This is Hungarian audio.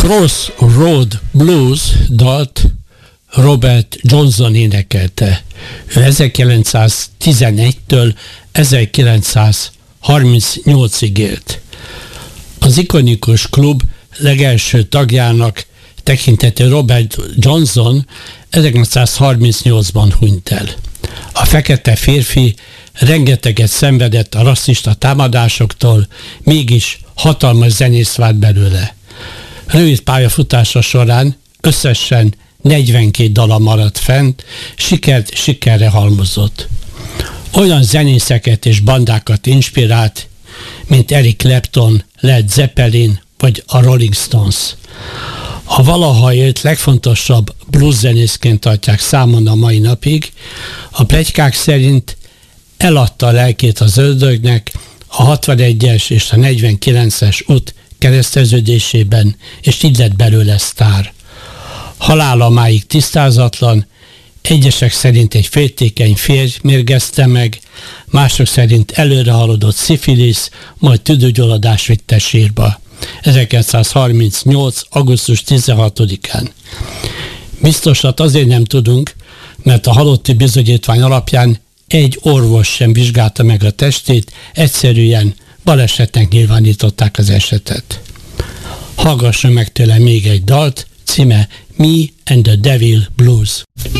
Crossroad Blues dalt Robert Johnson énekelte. Ő 1911-től 1938-ig élt. Az ikonikus klub legelső tagjának tekinthető Robert Johnson 1938-ban hunyt el. A fekete férfi rengeteget szenvedett a rasszista támadásoktól, mégis hatalmas zenész vált belőle. Rövid pályafutása során összesen 42 dala maradt fent, sikert sikerre halmozott. Olyan zenészeket és bandákat inspirált, mint Eric Clapton, Led Zeppelin vagy a Rolling Stones. A valaha élt legfontosabb blueszenészként tartják számon a mai napig. A pletykák szerint eladta a lelkét az ördögnek a 61-es és a 49-es út kereszteződésében, és így lett belőle sztár. Halála máig tisztázatlan, egyesek szerint egy féltékeny férj mérgezte meg, mások szerint előre haladott szifilisz, majd tüdőgyulladás vitte sírba. 1938. augusztus 16-án. Biztosat azért nem tudunk, mert a halotti bizonyítvány alapján egy orvos sem vizsgálta meg a testét, egyszerűen balesetnek nyilvánították az esetet. Hallgasson meg tőle még egy dalt, címe Me and the Devil Blues.